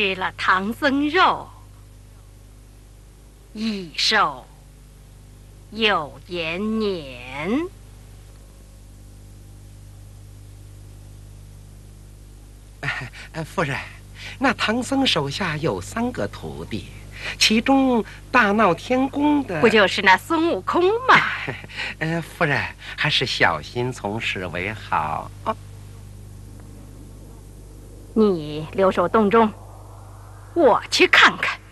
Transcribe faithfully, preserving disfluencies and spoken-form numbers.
吃了唐僧肉，益寿有延年。 呃，夫人，那唐僧手下有三个徒弟，其中大闹天宫的不就是那孙悟空吗？ 呃，夫人还是小心从事为好。哦， 你留守洞中，我去看看。